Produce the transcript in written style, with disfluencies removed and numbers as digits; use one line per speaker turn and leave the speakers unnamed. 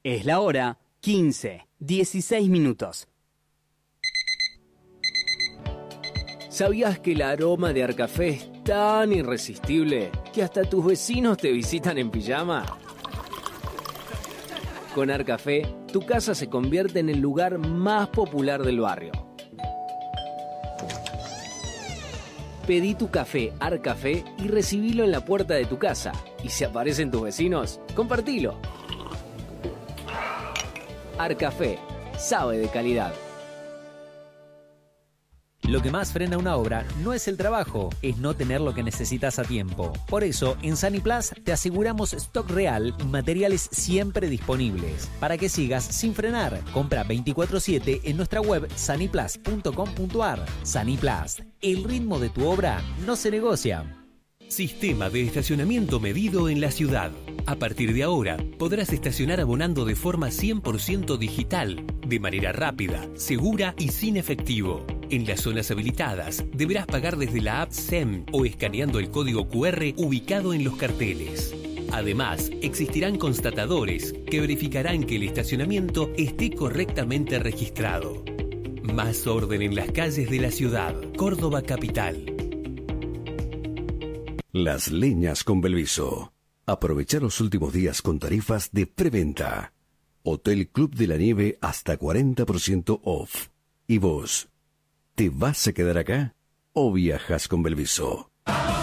Es la hora 15:16 minutos.
¿Sabías que el aroma de Arcafé es tan irresistible que hasta tus vecinos te visitan en pijama? Con Arcafé, tu casa se convierte en el lugar más popular del barrio. Pedí tu café Arcafé y recibilo en la puerta de tu casa. Y si aparecen tus vecinos, compartilo. Arcafé, sabe de calidad.
Lo que más frena una obra no es el trabajo, es no tener lo que necesitas a tiempo. Por eso, en Saniplas te aseguramos stock real y materiales siempre disponibles, para que sigas sin frenar. Compra 24/7 en nuestra web saniplas.com.ar. Saniplas, el ritmo de tu obra no se negocia.
Sistema de estacionamiento medido en la ciudad. A partir de ahora, podrás estacionar abonando de forma 100% digital, de manera rápida, segura y sin efectivo. En las zonas habilitadas, deberás pagar desde la app SEM o escaneando el código QR ubicado en los carteles. Además, existirán constatadores que verificarán que el estacionamiento esté correctamente registrado. Más orden en las calles de la ciudad. Córdoba Capital.
Las Leñas con Belviso. Aprovecha los últimos días con tarifas de preventa. Hotel Club de la Nieve hasta 40% off. ¿Y vos? ¿Te vas a quedar acá o viajas con Belviso?